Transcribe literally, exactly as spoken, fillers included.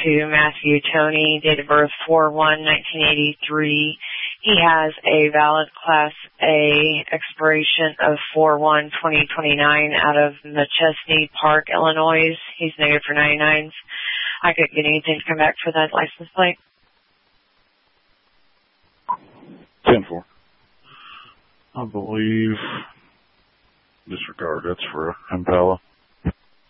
to Matthew Tony, date of birth four one nineteen eighty-three. He has a valid Class A expiration of four one twenty twenty-nine out of Machesney Park, Illinois. He's negative for ninety-nines. I couldn't get anything to come back for that license plate. ten four. I believe, disregard, that's for Impala.